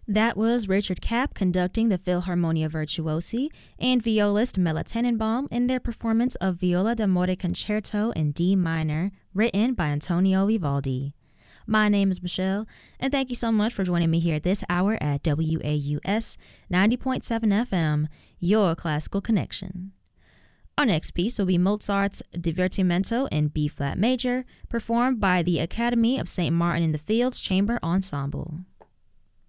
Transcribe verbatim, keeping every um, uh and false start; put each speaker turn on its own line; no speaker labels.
That was Richard Kapp conducting the Philharmonia Virtuosi and violist Mela Tenenbaum in their performance of Viola d'Amore Concerto in D minor, written by Antonio Vivaldi. My name is Michelle, and thank you so much for joining me here at this hour at W A U S ninety point seven F M, your classical connection. Our next piece will be Mozart's Divertimento in B-flat major, performed by the Academy of Saint Martin in the Fields Chamber Ensemble.